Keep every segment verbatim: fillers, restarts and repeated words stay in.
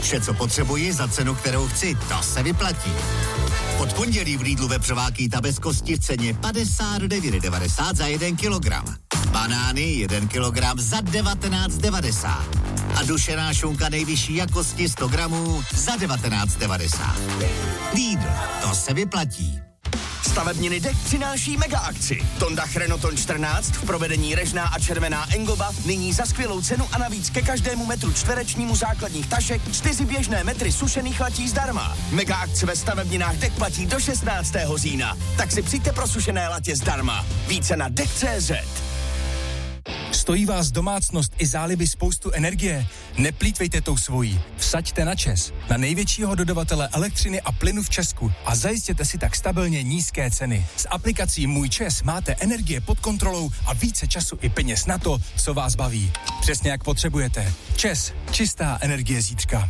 Vše, co potřebuji za cenu, kterou chci, to se vyplatí. Od pondělí v Lidlu vepřová ta bez kosti v ceně padesát devět devadesát za jeden kilogram. Banány jeden kilogram za devatenáct devadesát. A dušená šunka nejvyšší jakosti sto gramů za devatenáct devadesát. Lidl, to se vyplatí. Stavebniny Dek přináší mega akci. Tondach Renoton čtrnáct v provedení Režná a červená Engoba nyní za skvělou cenu a navíc ke každému metru čtverečnímu základních tašek čtyři běžné metry sušených latí zdarma. Mega akce ve stavebninách Dek platí do šestnáctého října. Tak si přijďte pro sušené latě zdarma. Více na dek tečka cé zet. Stojí vás domácnost i záliby spoustu energie? Neplýtvejte tou svojí. Vsaďte na ČEZ, na největšího dodavatele elektřiny a plynu v Česku a zajistěte si tak stabilně nízké ceny. S aplikací Můj ČEZ máte energie pod kontrolou a více času i peněz na to, co vás baví. Přesně jak potřebujete. ČEZ, čistá energie zítřka.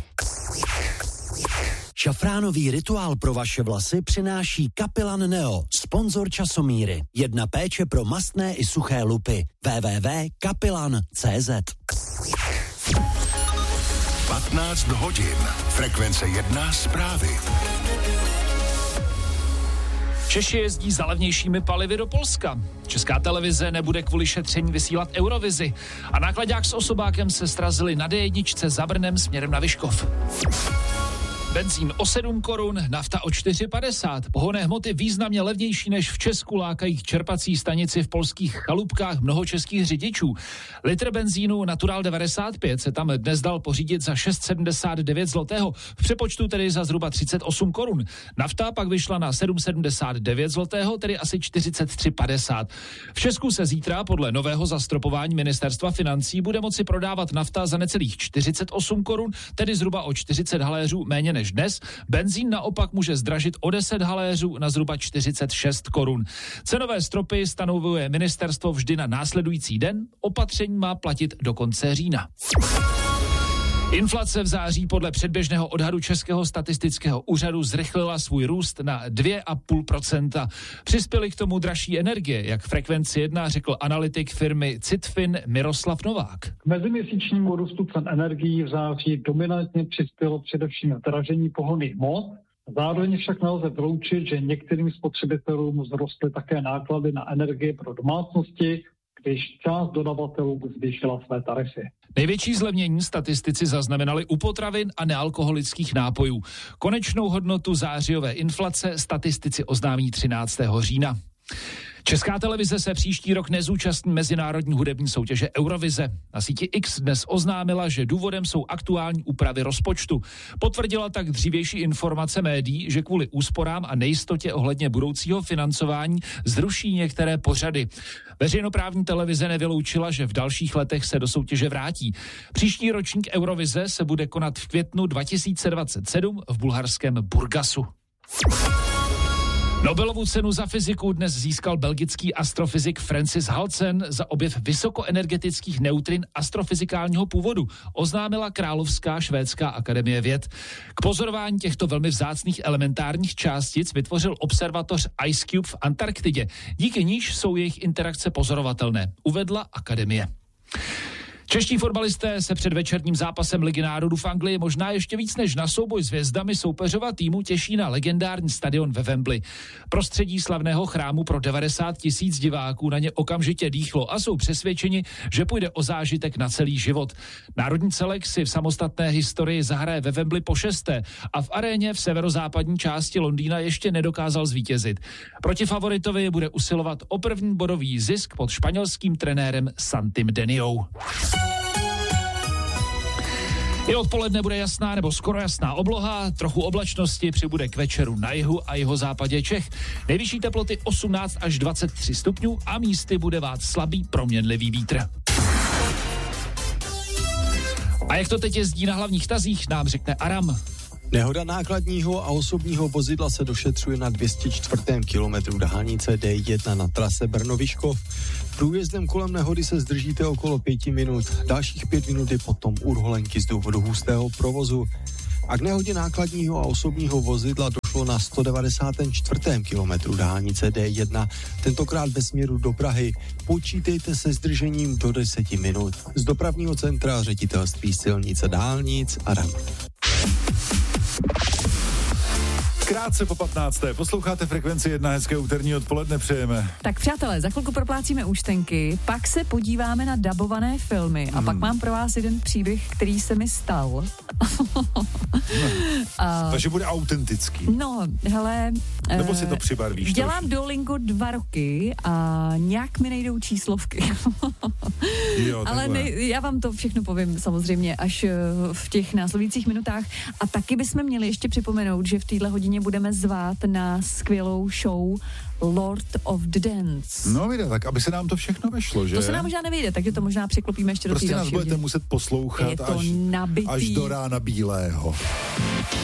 Šafránový rituál pro vaše vlasy přináší Kapilan Neo, sponzor časomíry. Jedna péče pro mastné i suché lupy. w w w tečka kapilan tečka cé zet. patnáct hodin. Frekvence jedna zprávy. Češi jezdí za levnějšími palivy do Polska. Česká televize nebude kvůli šetření vysílat Eurovizi. A nákladák s osobákem se srazili na dé jedna za Brnem směrem na Vyškov. Benzín o sedm korun, nafta o čtyři padesát. Pohonné hmoty významně levnější než v Česku lákají k čerpací stanici v polských chalupkách mnoho českých řidičů. Litr benzínu Natural devadesát pět se tam dnes dal pořídit za šest sedmdesát devět zlotého, v přepočtu tedy za zhruba třicet osm korun. Nafta pak vyšla na sedm sedmdesát devět zlotého, tedy asi čtyřicet tři padesát. V Česku se zítra podle nového zastropování ministerstva financí bude moci prodávat nafta za necelých čtyřicet osm korun, tedy zhruba o čtyřicet haléřů méně než dnes. Benzín naopak může zdražit o deset haléřů na zhruba čtyřicet šest korun. Cenové stropy stanovuje ministerstvo vždy na následující den. Opatření má platit do konce října. Inflace v září podle předběžného odhadu Českého statistického úřadu zrychlila svůj růst na dvě celá pět procenta. Přispěly k tomu dražší energie, jak Frekvenci jedna řekl analytik firmy Citfin Miroslav Novák. K meziměsíčnímu růstu cen energií v září dominantně přispělo především zdražení pohonných hmot. Zároveň však nelze vyloučit, že některým spotřebitelům vzrostly také náklady na energie pro domácnosti, když část dodavatelů zvýšila své tarify. Největší zlevnění statistici zaznamenali u potravin a nealkoholických nápojů. Konečnou hodnotu zářijové inflace statistici oznámí třináctého října. Česká televize se příští rok nezúčastní mezinárodní hudební soutěže Eurovize. Na síti X dnes oznámila, že důvodem jsou aktuální úpravy rozpočtu. Potvrdila tak dřívější informace médií, že kvůli úsporám a nejistotě ohledně budoucího financování zruší některé pořady. Veřejnoprávní televize nevyloučila, že v dalších letech se do soutěže vrátí. Příští ročník Eurovize se bude konat v květnu dva tisíce dvacet sedm v bulharském Burgasu. Nobelovu cenu za fyziku dnes získal belgický astrofyzik Francis Halcen za objev vysokoenergetických neutrin astrofyzikálního původu, oznámila Královská švédská akademie věd. K pozorování těchto velmi vzácných elementárních částic vytvořil observatoř IceCube v Antarktidě, díky níž jsou jejich interakce pozorovatelné, uvedla akademie. Čeští fotbalisté se před večerním zápasem Ligy národů v Anglii možná ještě víc než na souboj s hvězdami soupeřova týmu těší na legendární stadion ve Wembley. Prostředí slavného chrámu pro devadesát tisíc diváků na ně okamžitě dýchlo a jsou přesvědčeni, že půjde o zážitek na celý život. Národní celek si v samostatné historii zahraje ve Wembley po šesté a v aréně v severozápadní části Londýna ještě nedokázal zvítězit. Proti favoritovi bude usilovat o první bodový zisk pod španělským trenérem Santim Deniou. I odpoledne bude jasná nebo skoro jasná obloha, trochu oblačnosti přibude k večeru na jihu a jihozápadě Čech. Nejvyšší teploty osmnáct až dvacet tři stupňů a místy bude vát slabý proměnlivý vítr. A jak to teď jezdí na hlavních tazích, nám řekne Aram. Nehoda nákladního a osobního vozidla se došetřuje na dvě stě čtyři kilometru dálnice dé jedna na trase Brno-Vyškov. Průjezdem kolem nehody se zdržíte okolo pěti minut. Dalších pět minut je potom urholenky z důvodu hustého provozu. A k nehodě nákladního a osobního vozidla došlo na sto devadesátém čtvrtém kilometru dálnice dé jedna, tentokrát ve směru do Prahy. Počítejte se zdržením do deseti minut. Z dopravního centra Ředitelství silnic a dálnic Adam. Krátce po patnácté. Posloucháte Frekvenci jedna, hezké úterní odpoledne přejeme. Tak přátelé, za chvilku proplácíme účtenky, pak se podíváme na dabované filmy a hmm. pak mám pro vás jeden příběh, který se mi stal. a... Takže bude autentický. No, hele... Nebo si to přibarvíš? Dělám troši. Duolingo dva roky a nějak mi nejdou číslovky. jo, Ale ne, já vám to všechno povím samozřejmě až v těch následujících minutách. A taky bychom měli ještě připomenout, že v téhle hodině budeme zvát na skvělou show Lord of the Dance. No vidíte, tak aby se nám to všechno vešlo, že? To se nám možná nevyjde, takže to možná překlopíme ještě prostě do té další nás budete hodiny. muset poslouchat Je to až, nabitý. až do rána bílého.